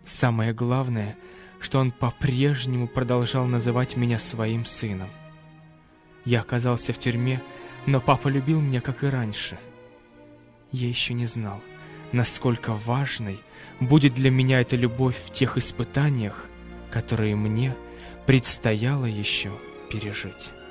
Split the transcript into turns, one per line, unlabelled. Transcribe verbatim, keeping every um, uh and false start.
Самое главное, что он по-прежнему продолжал называть меня своим сыном. Я оказался в тюрьме, но папа любил меня, как и раньше. Я еще не знал, насколько важной будет для меня эта любовь в тех испытаниях, которые мне предстояло еще пережить.